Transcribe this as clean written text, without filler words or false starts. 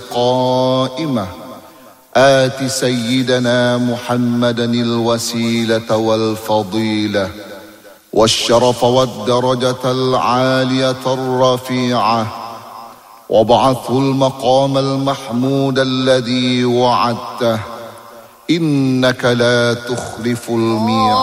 القائمة آت سيدنا محمدا الوسيلة والفضيلة والشرف والدرجة العالية الرفيعة، وابعثه المقام المحمود الذي وعدته، إنك لا تخلف الميعاد.